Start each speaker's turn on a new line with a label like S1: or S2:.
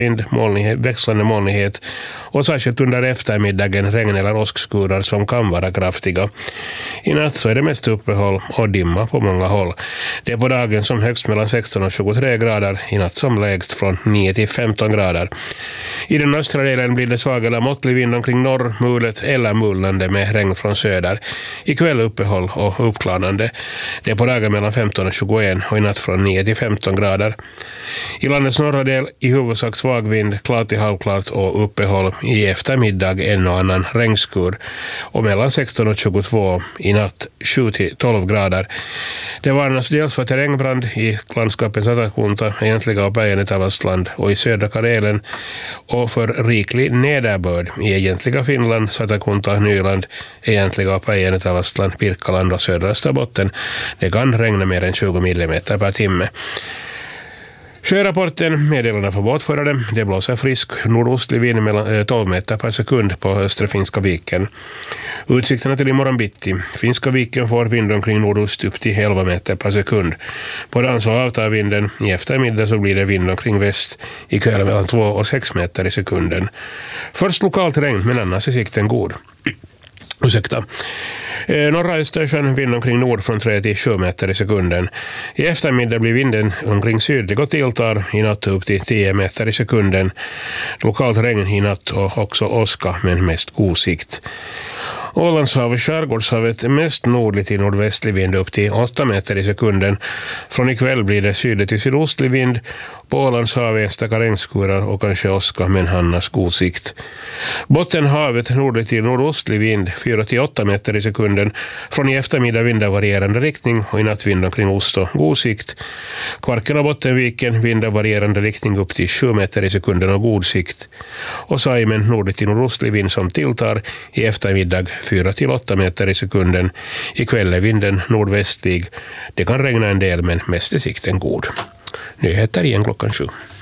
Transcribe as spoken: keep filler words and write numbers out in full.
S1: vind, molnighet, växlande molnighet och särskilt under eftermiddagen regn eller åskskurar som kan vara kraftiga. I natt så är det mest uppehåll och dimma på många håll. Det är på dagen som högst mellan sexton och tjugotre grader, i natt som lägst från nio till femton grader. I den östra delen blir det svag eller måttlig vind omkring norr, mulet eller mullande med regn från söder. Ikväll uppehåll och uppklarnande. Det är på dagen mellan femton och tjugoett och i natt från nio till femton grader. I landets norra del i huvudsak svag vind, klart till halvklart och uppehåll. I eftermiddag en och annan regnskur och mellan sexton och tjugotvå, i natt sju till tolv grader. Det varnas dels för terrängbrand i landskapet Satakunta, egentliga och Päijänne-Tavastland och i södra Karelen, och för riklig nederbörd i egentliga Finland, Satakunta, Nyland, egentliga och Päijänne-Tavastland, Pirkkaland och södra Österbotten. Det kan regna mer än tjugo millimeter per timme. Sjörapporten meddelarna för båtförare. Det blåser frisk nordostlig vind mellan tolv meter per sekund på östra Finska viken. Utsikterna till imorgon bitti. Finska viken får vind omkring nordost upp till elva meter per sekund. På dagen så avtar vinden. I eftermiddag så blir det vind omkring väst. Ikväll mellan två och sex meter i sekunden. Först lokalt regn, men annars är sikten god. Ursäkta. Eh, norra Östersjön vind omkring nord från tre till sju meter i sekunden. I eftermiddag blir vinden omkring sydlig och tilltar i natt upp till tio meter i sekunden. Lokalt regn i natt och också åska, men mest god sikt. Ålandshavet, skärgårdshavet, mest nordligt till nordvästlig vind upp till åtta meter i sekunden. Från ikväll blir det sydlig till sydostlig vind. På Ålandshavet enstaka regnskurar och kanske åska, men annars god sikt. Bottenhavet nordligt till nordostlig vind, fyra till åtta meter i sekunden. Från i eftermiddag vind av varierande riktning och i natt vind omkring ost och god sikt. Kvarken och Bottenviken vind av varierande riktning upp till sju meter i sekunden och god sikt. Och Saimen nordligt till nordostlig vind som tilltar i eftermiddag fyra till åtta meter i sekunden. Ikväll är vinden nordvästlig. Det kan regna en del, men mest är sikten god. Nyheter igen klockan sju.